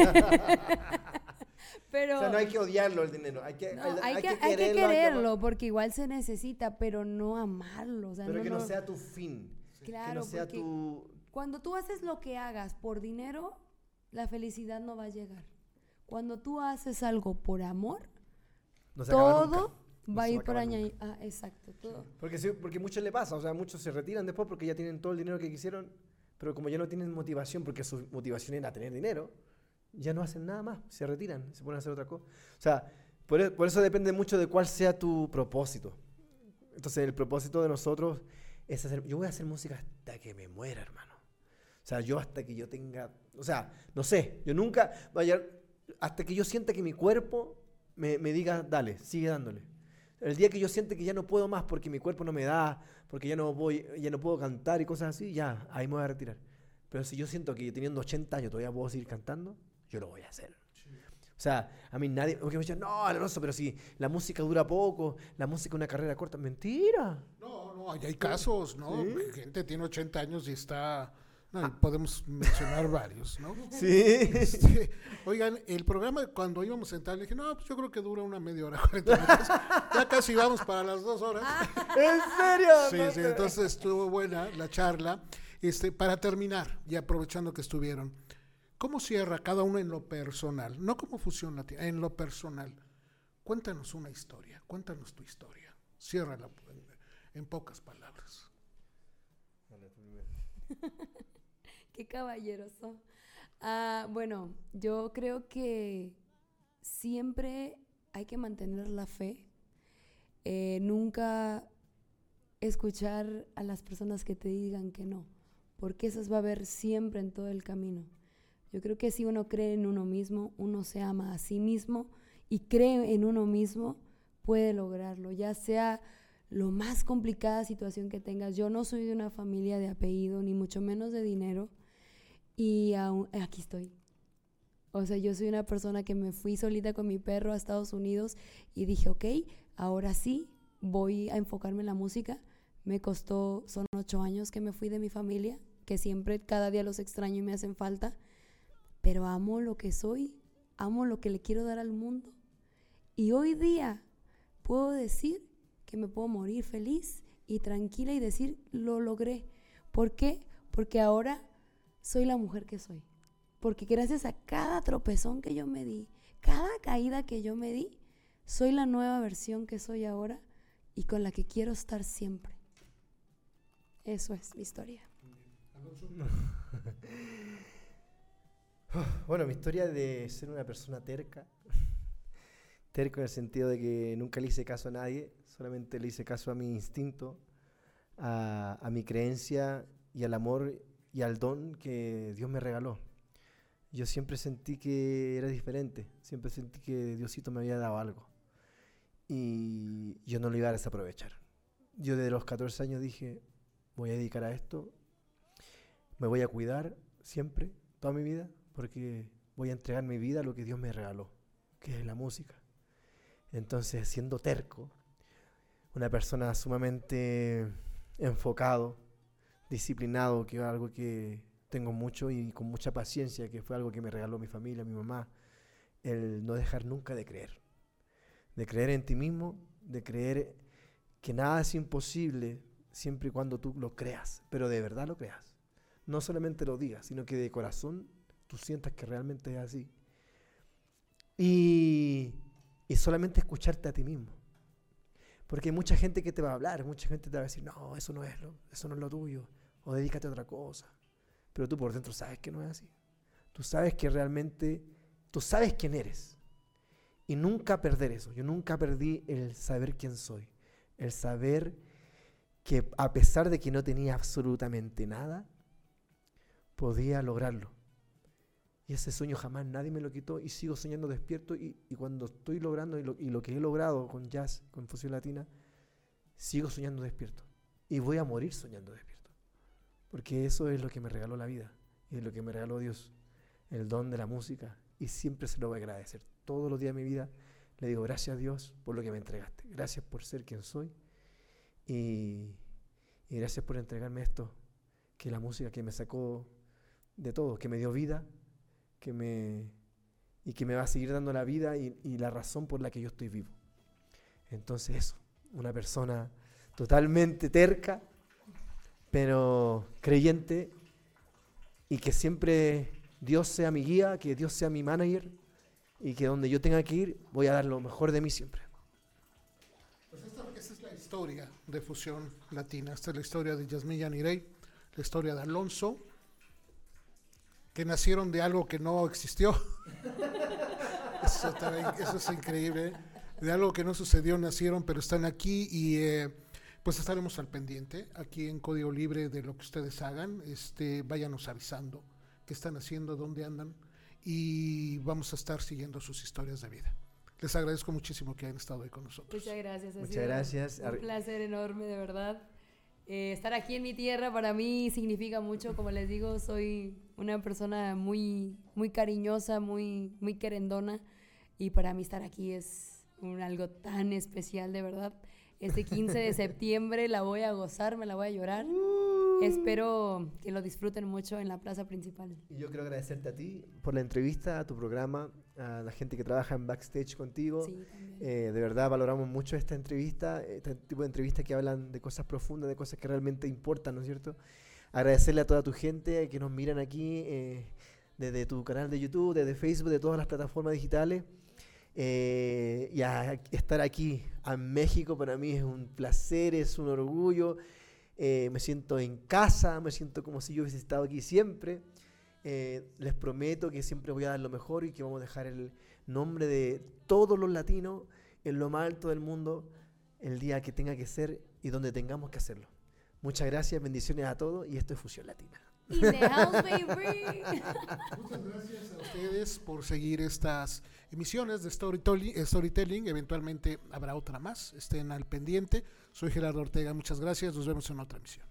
pero o sea, no hay que odiarlo el dinero, hay que, no, hay, hay, hay que, que hay que quererlo. hay que quererlo amar- porque igual se necesita, pero no amarlo, o sea, pero no, que no, no- sea tu fin. claro, que no sea porque tu... cuando tú haces lo que hagas por dinero, la felicidad no va a llegar. Cuando tú haces algo por amor, No se acaba todo nunca. No va a se ir por acabar nunca. añadir. Ah, exacto, todo. Porque, sí, porque muchos le pasa, o sea, muchos se retiran después porque ya tienen todo el dinero que quisieron, pero como ya no tienen motivación, porque su motivación era tener dinero, ya no hacen nada más, se retiran, se ponen a hacer otra cosa. O sea, por, e- por eso depende mucho de cuál sea tu propósito. Entonces, el propósito de nosotros es hacer, yo voy a hacer música hasta que me muera, hermano. O sea, yo hasta que yo tenga, o sea, no sé, yo nunca, vaya, hasta que yo sienta que mi cuerpo me, me diga, dale, sigue dándole. El día que yo siente que ya no puedo más porque mi cuerpo no me da, porque ya no voy, ya no puedo cantar y cosas así, ya, ahí me voy a retirar. Pero si yo siento que teniendo ochenta años todavía puedo seguir cantando, yo lo voy a hacer. O sea, a mí nadie, porque me dicen, no, Alonso, pero si la música dura poco, la música es una carrera corta. Mentira. No, no, hay, hay casos, ¿no? Sí. Gente tiene ochenta años y está... No, y podemos mencionar varios, ¿no? Sí. Este, oigan, el programa cuando íbamos a entrar, le dije, no, pues yo creo que dura una media hora, cuarenta minutos. Ya casi vamos para las dos horas. ¿En serio? Sí, No, sí, pero- entonces estuvo buena la charla. Este, para terminar, y aprovechando que estuvieron, ¿cómo cierra cada uno en lo personal? No como Fusión Latina, en lo personal. Cuéntanos una historia, cuéntanos tu historia. Ciérrala en, en pocas palabras. Qué caballeroso. Ah, bueno, yo creo que siempre hay que mantener la fe. Eh, nunca escuchar a las personas que te digan que no, porque esas va a haber siempre en todo el camino. Yo creo que si uno cree en uno mismo, uno se ama a sí mismo y cree en uno mismo, puede lograrlo, ya sea lo más complicada situación que tengas. Yo no soy de una familia de apellido, ni mucho menos de dinero, y aún, aquí estoy. O sea, yo soy una persona que me fui solita con mi perro a Estados Unidos y dije, ok, ahora sí, voy a enfocarme en la música. Me costó, son ocho años que me fui de mi familia, que siempre cada día los extraño y me hacen falta, pero amo lo que soy, amo lo que le quiero dar al mundo. Y hoy día puedo decir que me puedo morir feliz y tranquila y decir, lo logré. ¿Por qué? Porque ahora soy la mujer que soy. Porque gracias a cada tropezón que yo me di, cada caída que yo me di, soy la nueva versión que soy ahora y con la que quiero estar siempre. Eso es mi historia. Bueno, mi historia de ser una persona terca, terco en el sentido de que nunca le hice caso a nadie, solamente le hice caso a mi instinto, a, a mi creencia y al amor y al don que Dios me regaló. Yo siempre sentí que era diferente, siempre sentí que Diosito me había dado algo y yo no lo iba a desaprovechar. Yo desde los catorce años dije, voy a dedicar a esto, me voy a cuidar siempre, toda mi vida, porque voy a entregar mi vida a lo que Dios me regaló, que es la música. Entonces, siendo terco, una persona sumamente enfocado, disciplinado, que es algo que tengo mucho y con mucha paciencia, que fue algo que me regaló mi familia, mi mamá, el no dejar nunca de creer, de creer en ti mismo, de creer que nada es imposible siempre y cuando tú lo creas, pero de verdad lo creas. No solamente lo digas, sino que de corazón tú sientas que realmente es así. Y, y solamente escucharte a ti mismo. Porque hay mucha gente que te va a hablar, mucha gente te va a decir, no, eso no es lo, eso no es lo tuyo, o dedícate a otra cosa. Pero tú por dentro sabes que no es así. Tú sabes que realmente, tú sabes quién eres. Y nunca perder eso. Yo nunca perdí el saber quién soy. El saber que a pesar de que no tenía absolutamente nada, podía lograrlo. Y ese sueño jamás nadie me lo quitó y sigo soñando despierto y, y cuando estoy logrando y lo, y lo que he logrado con jazz, con fusión latina, sigo soñando despierto. Y voy a morir soñando despierto. Porque eso es lo que me regaló la vida y es lo que me regaló Dios, el don de la música. Y siempre se lo voy a agradecer. Todos los días de mi vida le digo gracias a Dios por lo que me entregaste. Gracias por ser quien soy y, y gracias por entregarme esto, que la música que me sacó de todo, que me dio vida, que me y que me va a seguir dando la vida y, y la razón por la que yo estoy vivo. Entonces eso, una persona totalmente terca, pero creyente, y que siempre Dios sea mi guía, que Dios sea mi manager, y que donde yo tenga que ir, voy a dar lo mejor de mí siempre. Pues esta, esta es la historia de Fusión Latina, esta es la historia de Yasmín Yanirey, la historia de Alonso, que nacieron de algo que no existió. Eso, también, eso es increíble. De algo que no sucedió nacieron, pero están aquí y eh, pues estaremos al pendiente aquí en Código Libre de lo que ustedes hagan. Este, váyanos avisando qué están haciendo, dónde andan y vamos a estar siguiendo sus historias de vida. Les agradezco muchísimo que hayan estado ahí con nosotros. Muchas gracias. Ha Muchas sido gracias. Un placer enorme, de verdad. Eh, estar aquí en mi tierra para mí significa mucho. Como les digo, soy una persona muy, muy cariñosa, muy, muy querendona. Y para mí estar aquí es un, algo tan especial, de verdad. Este quince de septiembre la voy a gozar, me la voy a llorar. Uh. Espero que lo disfruten mucho en la plaza principal. Y yo quiero agradecerte a ti por la entrevista, a tu programa, a la gente que trabaja en backstage contigo. Sí, eh, de verdad valoramos mucho esta entrevista, este tipo de entrevistas que hablan de cosas profundas, de cosas que realmente importan, ¿no es cierto? Agradecerle a toda tu gente que nos miran aquí, eh, desde tu canal de YouTube, desde Facebook, de todas las plataformas digitales. Eh, y a estar aquí en México para mí es un placer, es un orgullo. Eh, me siento en casa, me siento como si yo hubiese estado aquí siempre. Eh, les prometo que siempre voy a dar lo mejor y que vamos a dejar el nombre de todos los latinos en lo más alto del mundo el día que tenga que ser y donde tengamos que hacerlo. Muchas gracias, bendiciones a todos y esto es Fusión Latina. In the house, baby. Muchas gracias a ustedes por seguir estas emisiones de storytelling, storytelling. Eventualmente habrá otra más. Estén al pendiente. Soy Gerardo Ortega. Muchas gracias. Nos vemos en otra emisión.